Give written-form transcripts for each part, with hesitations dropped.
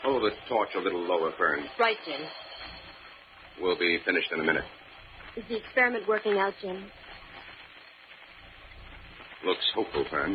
Hold the torch a little lower, Fern. Right, Jim. We'll be finished in a minute. Is the experiment working out, Jim? Looks hopeful, Fern.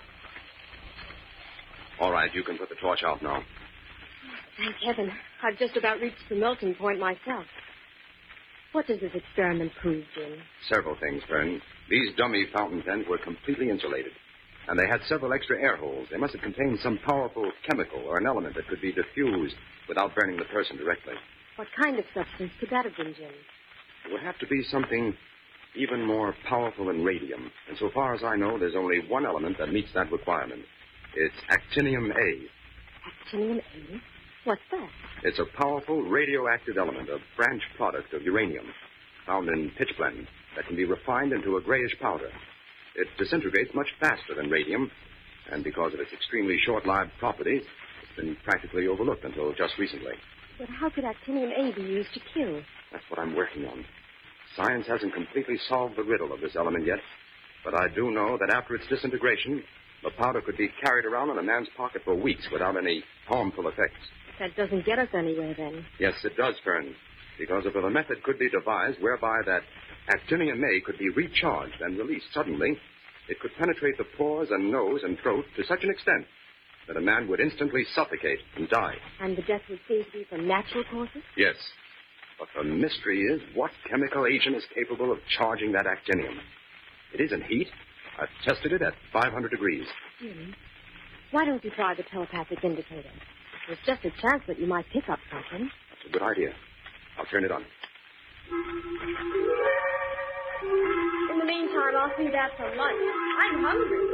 All right, you can put the torch out now. Thank heaven. I've just about reached the melting point myself. What does this experiment prove, Jim? Several things, Fern. These dummy fountain pens were completely insulated. And they had several extra air holes. They must have contained some powerful chemical or an element that could be diffused without burning the person directly. What kind of substance could that have been, Jim? It would have to be something even more powerful than radium. And so far as I know, there's only one element that meets that requirement. It's actinium A. Actinium A? What's that? It's a powerful radioactive element, a branch product of uranium, found in pitchblende, that can be refined into a grayish powder. It disintegrates much faster than radium, and because of its extremely short-lived properties, it's been practically overlooked until just recently. But how could actinium A be used to kill? That's what I'm working on. Science hasn't completely solved the riddle of this element yet, but I do know that after its disintegration, the powder could be carried around in a man's pocket for weeks without any harmful effects. That doesn't get us anywhere, then. Yes, it does, Fern. Because if a method could be devised whereby that actinium A could be recharged and released suddenly, it could penetrate the pores and nose and throat to such an extent that a man would instantly suffocate and die. And the death would seem to be from natural causes? Yes. But the mystery is what chemical agent is capable of charging that actinium. It isn't heat. I've tested it at 500 degrees. Jim, why don't you try the telepathic indicator? There's just a chance that you might pick up something. That's a good idea. I'll turn it on. In the meantime, I'll feed that some lunch. I'm hungry.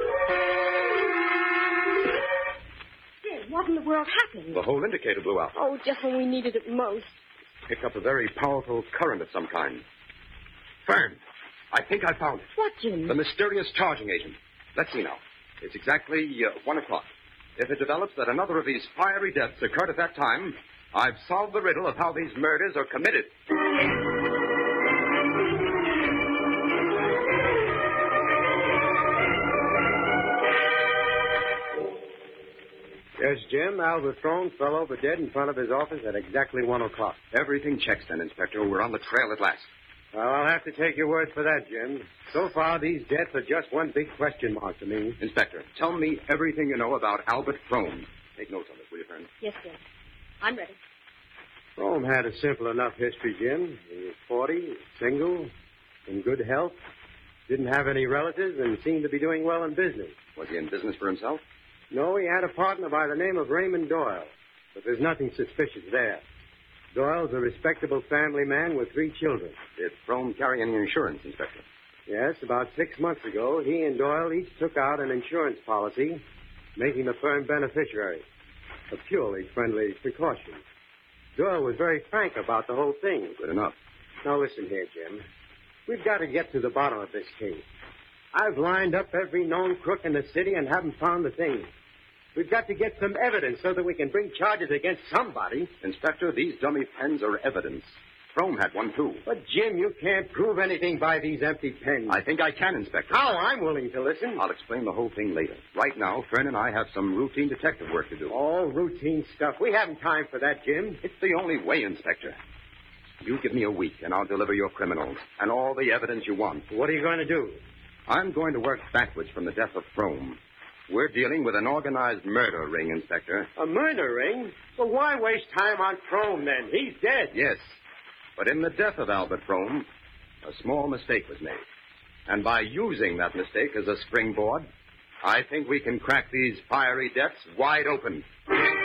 Jim, what in the world happened? The whole indicator blew out. Oh, just when we needed it most. Picked up a very powerful current of some kind. Fern, I think I found it. What, Jim? The mysterious charging agent. Let's see now. It's exactly 1 o'clock. If it develops that another of these fiery deaths occurred at that time, I've solved the riddle of how these murders are committed. Yes, Jim. Albert Frome fell over dead in front of his office at exactly 1 o'clock. Everything checks then, Inspector. We're on the trail at last. Well, I'll have to take your word for that, Jim. So far, these deaths are just one big question mark to me. Inspector, tell me everything you know about Albert Frome. Take notes on this, will you, Fern? Yes, Jim. I'm ready. Frome had a simple enough history, Jim. He was 40, single, in good health, didn't have any relatives, and seemed to be doing well in business. Was he in business for himself? No, he had a partner by the name of Raymond Doyle, but there's nothing suspicious there. Doyle's a respectable family man with 3 children. Did Frome carry any insurance, Inspector? Yes, about 6 months ago, he and Doyle each took out an insurance policy, making the firm beneficiary. A purely friendly precaution. Doyle was very frank about the whole thing. Good enough. Now listen here, Jim. We've got to get to the bottom of this case. I've lined up every known crook in the city and haven't found the thing. We've got to get some evidence so that we can bring charges against somebody. Inspector, these dummy pens are evidence. Frome had one, too. But, Jim, you can't prove anything by these empty pens. I think I can, Inspector. How? I'm willing to listen. I'll explain the whole thing later. Right now, Fern and I have some routine detective work to do. All routine stuff. We haven't time for that, Jim. It's the only way, Inspector. You give me a week, and I'll deliver your criminals and all the evidence you want. What are you going to do? I'm going to work backwards from the death of Frome. We're dealing with an organized murder ring, Inspector. A murder ring? Well, why waste time on Frome, then? He's dead. Yes. But in the death of Albert Frome, a small mistake was made. And by using that mistake as a springboard, I think we can crack these fiery depths wide open.